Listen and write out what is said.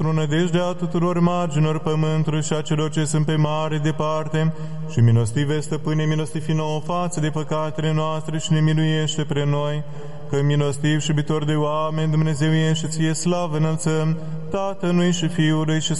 Pentru nădejdea tuturor marginilor pământului și a celor ce sunt pe mare departe, și milostive stăpâne, milostivi nouă față de păcatele noastre și ne miluiește pre noi, că milostiv și iubitor de oameni, Dumnezeu ești, ție slavă înălțăm, Tatălui și Fiului și